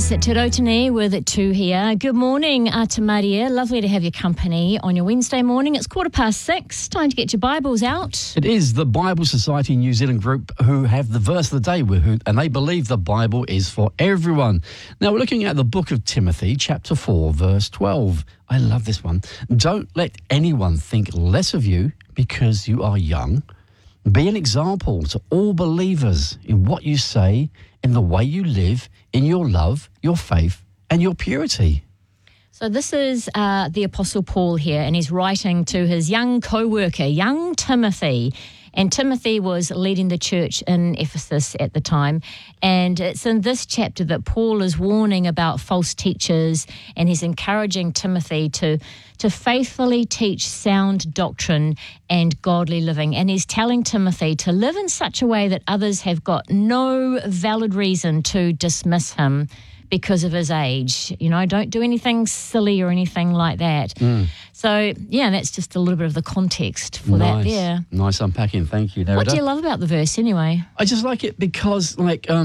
is Te Rautani with 2 here. Good morning, Atamaria. Lovely to have your company on your Wednesday morning. It's 6:15. Time to get your Bibles out. It is the Bible Society New Zealand group who have the verse of the day, and they believe the Bible is for everyone. Now, we're looking at the book of Timothy, chapter 4, verse 12. I love this one. Don't let anyone think less of you because you are young. Be an example to all believers in what you say, in the way you live, in your love, your faith, and your purity. So this is the Apostle Paul here, and he's writing to his young co-worker, young Timothy. And Timothy was leading the church in Ephesus at the time. And it's in this chapter that Paul is warning about false teachers, and he's encouraging Timothy to faithfully teach sound doctrine and godly living. And he's telling Timothy to live in such a way that others have got no valid reason to dismiss him because of his age. You know, don't do anything silly or anything like that. So, yeah, that's just a little bit of the context for that there. Nice unpacking. Thank you, Nerida. What do you love about the verse anyway? I just like it because,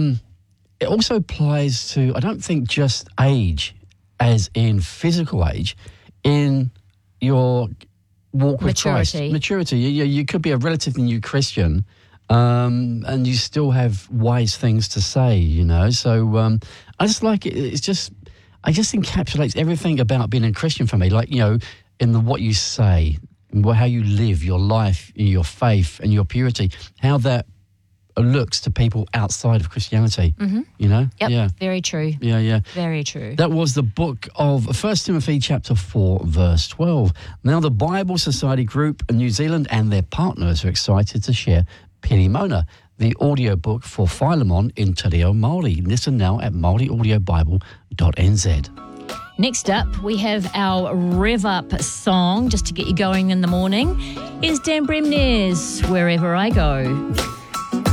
it also applies to, I don't think just age, as in physical age, in your walk with Christ. Maturity. You could be a relatively new Christian, and you still have wise things to say, you know. So I just like it. It just encapsulates everything about being a Christian for me. Like, you know, in what you say, how you live, your life, your faith, and your purity, how that looks to people outside of Christianity. You know? Yep, yeah. Very true. Yeah. Very true. That was the book of 1 Timothy chapter 4, verse 12. Now the Bible Society Group in New Zealand and their partners are excited to share Perimona, the audiobook for Philemon in Te Reo Māori. Listen now at māoriaudiobible.nz. Next up, we have our Rev Up song, just to get you going in the morning, is Dan Bremner's Wherever I Go.